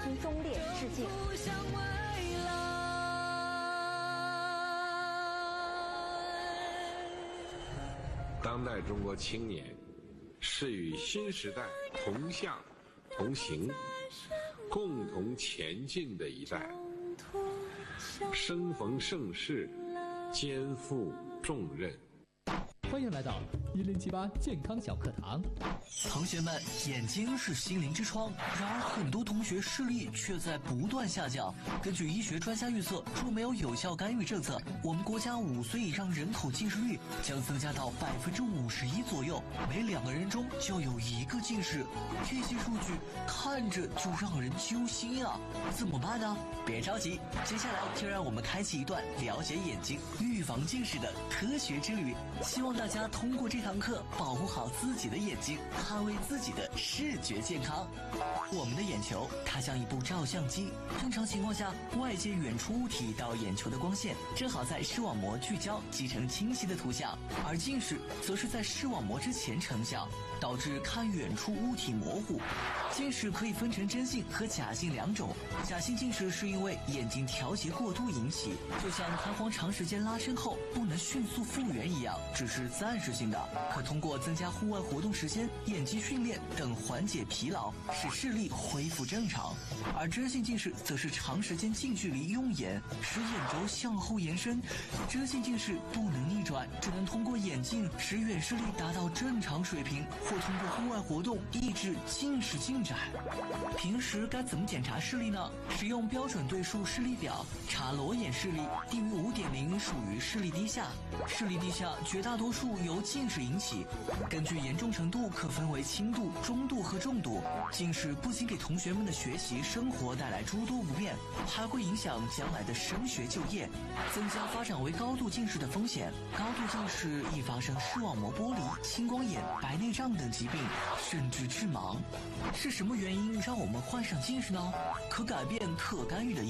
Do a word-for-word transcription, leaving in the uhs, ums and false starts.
称忠烈致敬。 当代中国青年是与新时代同向同行共同前进的一代，生逢盛世，肩负重任。 欢迎来到一零七八健康小课堂。 同学们，眼睛是心灵之窗，然而很多同学视力却在不断下降。根据医学专家预测，若没有有效干预政策，我们国家五岁以上人口近视率将增加到百分之五十一左右，每两个人中就有一个近视。这些数据看着就让人揪心啊！怎么办呢？别着急，接下来就让我们开启一段了解眼睛、预防近视的科学之旅。希望大家通过这堂课保护好自己的眼睛，捍卫自己的视觉健康。我们的眼球它像一部照相机，正常情况下，外界远处物体到眼球的光线正好在视网膜聚焦，集成清晰的图像，而近视则是在视网膜之前成像，导致看远处物体模糊。近视可以分成真性和假性两种，假性近视是因为眼睛调节过度引起，就像弹簧长时间拉伸后不能迅速复原一样，只是暂时性的，可通过增加户外活动时间、眼肌训练等缓解疲劳，使视力恢复正常。而真性近视则是长时间近距离用眼，使眼轴向后延伸。真性近视不能逆转，只能通过眼镜使远视力达到正常水平，或通过户外活动抑制近视进展。平时该怎么检查视力呢？使用标准对数视力表查裸眼视力，低于 五点零 属于视力低下，视力低下绝大多数由近视引起，根据严重程度可分为轻度、中度和重度。近视不仅给同学们的学习生活带来诸多不便，还会影响将来的升学就业，增加发展为高度近视的风险。高度近视易发生视网膜剥离、青光眼、白内障等疾病，甚至致盲。是什么原因让我们患上近视呢？可改变、可干预的